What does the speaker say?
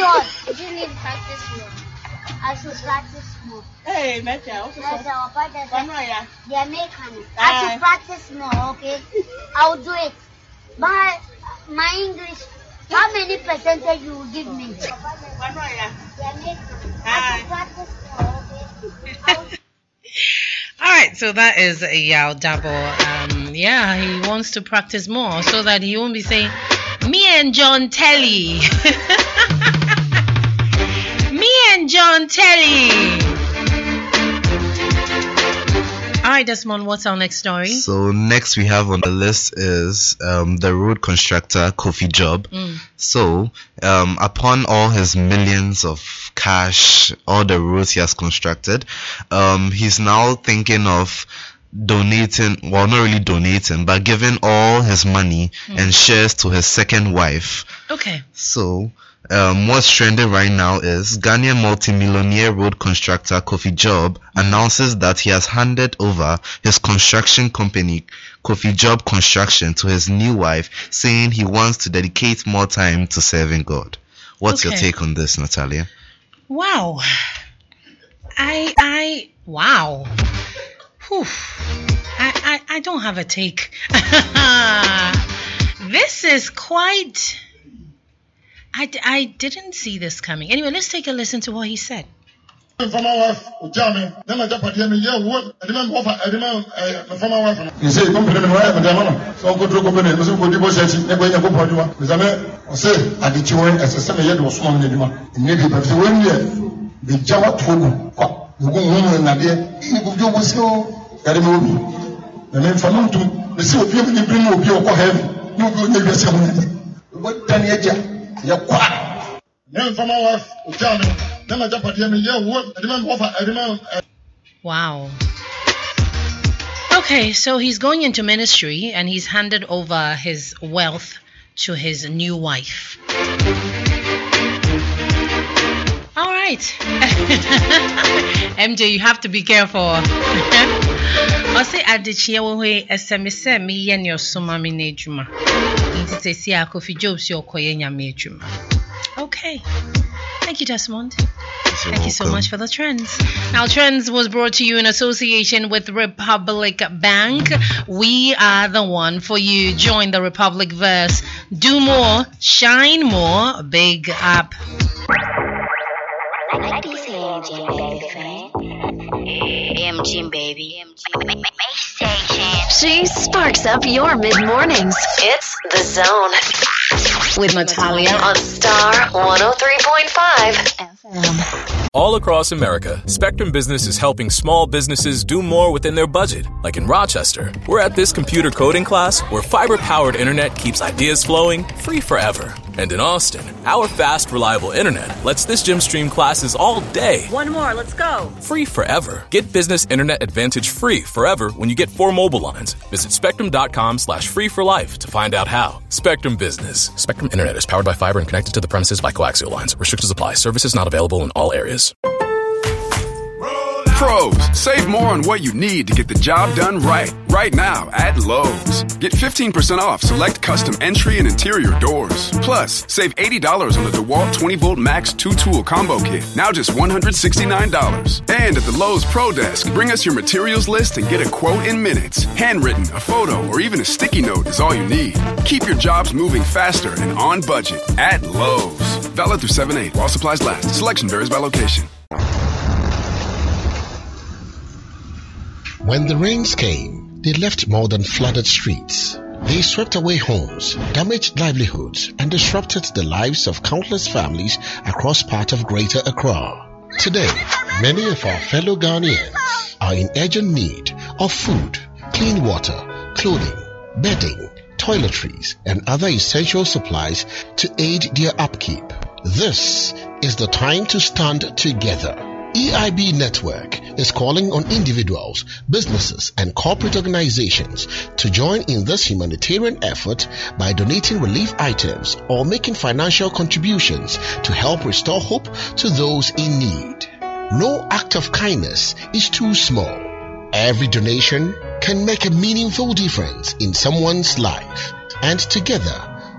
God, you need practice more. I should practice more. Hey, Meta, I should practice more, okay? I'll do it. But my English, how many percentage you will give me? I should practice more, okay? All right, so that is Yao Dabo. Yeah, he wants to practice more so that he won't be saying, me and John Telly. Me and John Telly. All right, Desmond, what's our next story? So next we have on the list is the road constructor Kofi Job. So upon all his millions of cash, all the roads he has constructed, he's now thinking of donating, well, not really donating, but giving all his money and shares to his second wife. Okay. So what's trending right now is Ghanaian multimillionaire road constructor Kofi Job announces that he has handed over his construction company, Kofi Job Construction, to his new wife, saying he wants to dedicate more time to serving God. What's your take on this, Natalia? Wow. Wow. Whew. I don't have a take. This is quite... I didn't see this coming. Anyway, let's take a listen to what he said. Wow. Okay, so he's going into ministry and he's handed over his wealth to his new wife. All right. MJ, you have to be careful. I say adichia we SMS me yen your suma mi nejuma. Inti se Kofi Job si okoye nyame ejuma. Okay. Thank you, Desmond. Thank you so much for the Trends. Now, Trends was brought to you in association with Republic Bank. We are the one for you. Join the Republic verse. Do more, shine more, big up. MG baby. She sparks up your mid-mornings. It's The Zone with Natalia on Star 103.5 FM. All across America, Spectrum Business is helping small businesses do more within their budget. Like in Rochester, we're at this computer coding class where fiber-powered internet keeps ideas flowing free forever. And in Austin, our fast, reliable internet lets this gym stream classes all day. One more, let's go. Free forever. Get Business Internet Advantage free forever when you get 4 mobile lines. Visit spectrum.com/free for life to find out how. Spectrum Business. Spectrum Internet is powered by fiber and connected to the premises by coaxial lines. Restrictions apply. Services not available in all areas. Pros, save more on what you need to get the job done right. Right now at Lowe's. Get 15% off select custom entry and interior doors. Plus, save $80 on the DeWalt 20-volt Max 2-tool combo kit. Now just $169. And at the Lowe's Pro Desk, bring us your materials list and get a quote in minutes. Handwritten, a photo, or even a sticky note is all you need. Keep your jobs moving faster and on budget at Lowe's. Valid through 7/8 while supplies last. Selection varies by location. When the rains came, they left more than flooded streets. They swept away homes, damaged livelihoods, and disrupted the lives of countless families across part of Greater Accra. Today, many of our fellow Ghanaians are in urgent need of food, clean water, clothing, bedding, toiletries, and other essential supplies to aid their upkeep. This is the time to stand together. EIB Network is calling on individuals, businesses, and corporate organizations to join in this humanitarian effort by donating relief items or making financial contributions to help restore hope to those in need. No act of kindness is too small. Every donation can make a meaningful difference in someone's life. And together,